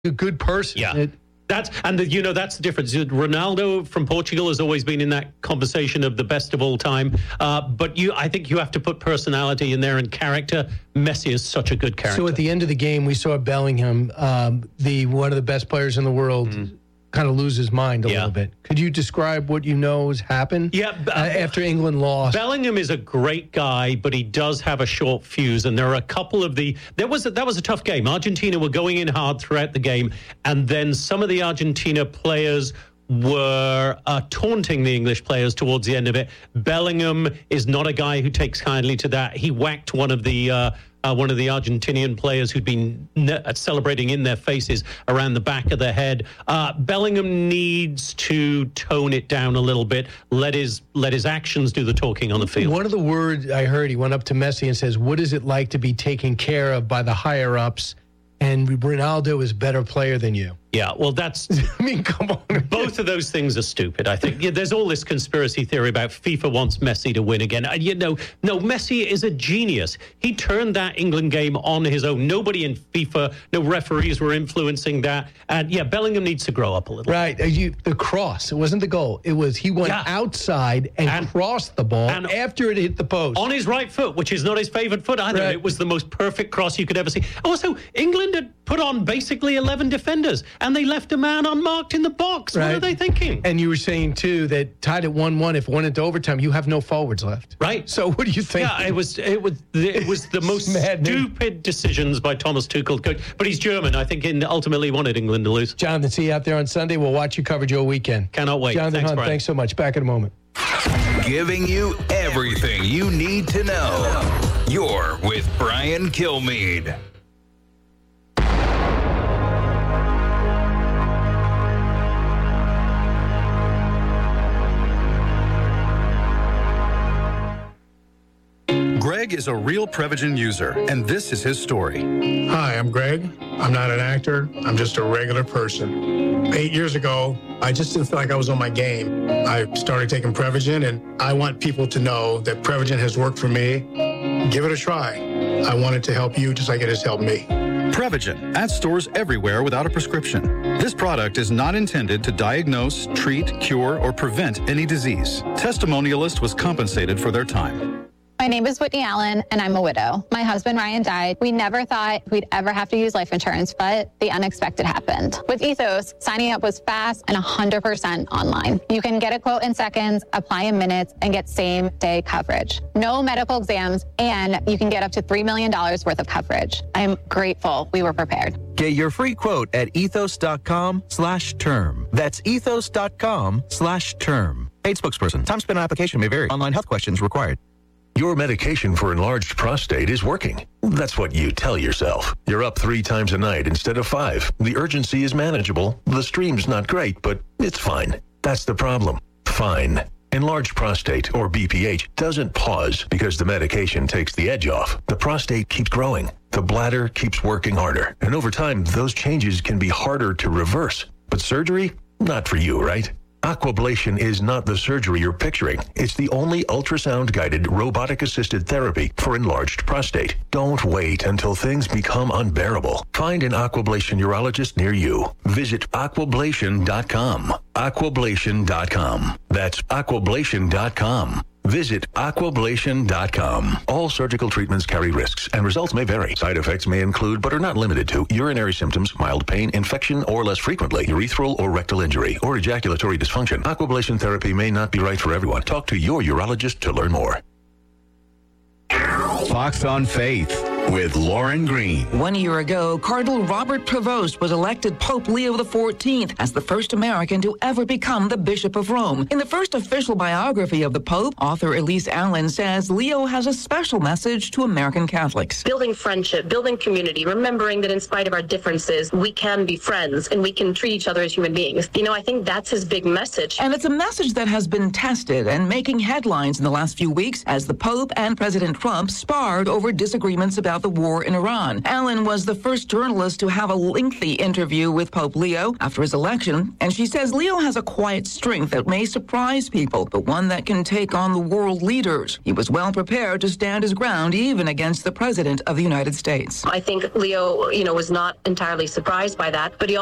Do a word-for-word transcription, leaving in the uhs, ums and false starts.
a good person. Yeah. It, That's and the, you know that's the difference. Ronaldo from Portugal has always been in that conversation of the best of all time. Uh, but you, I think you have to put personality in there and character. Messi is such a good character. So at the end of the game, we saw Bellingham, um, the one of the best players in the world, mm. kind of lose his mind a yeah. little bit. Could you describe what you know has happened? Yeah, uh, after England lost. Bellingham is a great guy, but he does have a short fuse, and there are a couple of the. There was a, that was a tough game. Argentina were going in hard throughout the game, and then some of the Argentina players were uh, taunting the English players towards the end of it. Bellingham is not a guy who takes kindly to that. He whacked one of the. Uh, Uh, one of the Argentinian players who'd been ne- celebrating in their faces around the back of their head. Uh, Bellingham needs to tone it down a little bit. Let his let his actions do the talking on the field. One of the words I heard, he went up to Messi and says, "What is it like to be taken care of by the higher ups? And Ronaldo is a better player than you." Yeah, well, that's... I mean, come on. Both of those things are stupid, I think. Yeah, there's all this conspiracy theory about FIFA wants Messi to win again. And, you know, no, Messi is a genius. He turned that England game on his own. Nobody in FIFA, no referees were influencing that. And, yeah, Bellingham needs to grow up a little. Right. You, the cross, it wasn't the goal. It was he went yeah. outside and, and crossed the ball and after it hit the post. On his right foot, which is not his favorite foot either. Right. It was the most perfect cross you could ever see. Also, England had put on basically eleven defenders, and they left a man unmarked in the box. Right. What are they thinking? And you were saying, too, that tied at one one, if it went into overtime, you have no forwards left. Right. So what do you think? Yeah, it was it was it was the most stupid decisions by Thomas Tuchel. But he's German. I think he ultimately wanted England to lose. Jonathan, see you out there on Sunday. We'll watch you coverage all weekend. Cannot wait. Jonathan Thanks, Hunt, Brian. thanks so much. Back in a moment. Giving you everything you need to know. You're with Brian Kilmeade. Greg is a real Prevagen user, and this is his story. Hi, I'm Greg. I'm not an actor. I'm just a regular person. Eight years ago, I just didn't feel like I was on my game. I started taking Prevagen, and I want people to know that Prevagen has worked for me. Give it a try. I want it to help you just like it has helped me. Prevagen, at stores everywhere without a prescription. This product is not intended to diagnose, treat, cure, or prevent any disease. Testimonialist was compensated for their time. My name is Whitney Allen, and I'm a widow. My husband, Ryan, died. We never thought we'd ever have to use life insurance, but the unexpected happened. With Ethos, signing up was fast and one hundred percent online. You can get a quote in seconds, apply in minutes, and get same-day coverage. No medical exams, and you can get up to three million dollars worth of coverage. I'm grateful we were prepared. Get your free quote at ethos.com slash term. That's ethos.com slash term. Paid spokesperson. Time spent on application may vary. Online health questions required. Your medication for enlarged prostate is working. That's what you tell yourself. You're up three times a night instead of five. The urgency is manageable. The stream's not great, but it's fine. That's the problem. Fine. Enlarged prostate, or B P H, doesn't pause because the medication takes the edge off. The prostate keeps growing. The bladder keeps working harder. And over time, those changes can be harder to reverse. But surgery? Not for you, right? Aquablation is not the surgery you're picturing. It's the only ultrasound-guided, robotic-assisted therapy for enlarged prostate. Don't wait until things become unbearable. Find an Aquablation urologist near you. Visit aquablation dot com. aquablation dot com. That's aquablation dot com. Visit aquablation dot com. All surgical treatments carry risks, and results may vary. Side effects may include, but are not limited to, urinary symptoms, mild pain, infection, or less frequently, urethral or rectal injury, or ejaculatory dysfunction. Aquablation therapy may not be right for everyone. Talk to your urologist to learn more. Fox on Faith with Lauren Green. One year ago, Cardinal Robert Prevost was elected Pope Leo the fourteenth as the first American to ever become the Bishop of Rome. In the first official biography of the Pope, author Elise Allen says Leo has a special message to American Catholics. Building friendship, building community, remembering that in spite of our differences, we can be friends and we can treat each other as human beings. You know, I think that's his big message. And it's a message that has been tested and making headlines in the last few weeks as the Pope and President Trump sparred over disagreements about about the war in Iran. Allen was the first journalist to have a lengthy interview with Pope Leo after his election, and she says Leo has a quiet strength that may surprise people, but one that can take on the world leaders. He was well prepared to stand his ground even against the President of the United States. I think Leo, you know, was not entirely surprised by that, but he